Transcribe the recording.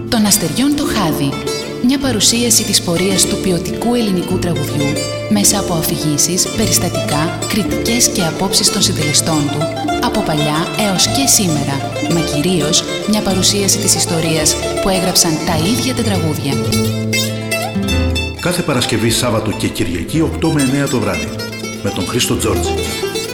Των Αστεριών το Χάδι. Μια παρουσίαση της πορείας του ποιοτικού ελληνικού τραγουδιού μέσα από αφηγήσεις, περιστατικά, κριτικές και απόψεις των συντελεστών του από παλιά έως και σήμερα, μα κυρίως μια παρουσίαση της ιστορίας που έγραψαν τα ίδια τα τραγούδια. Κάθε Παρασκευή, Σάββατο και Κυριακή 8 με 9 το βράδυ με τον Χρήστο Τζόρτζη.